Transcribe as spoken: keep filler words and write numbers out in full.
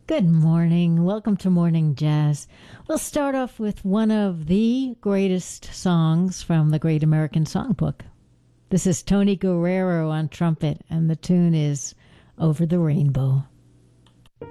Good morning. Welcome to Morning Jazz. We'll start off with one of the greatest songs from the Great American Songbook. This is Tony Guerrero on trumpet, and the tune is Over the Rainbow.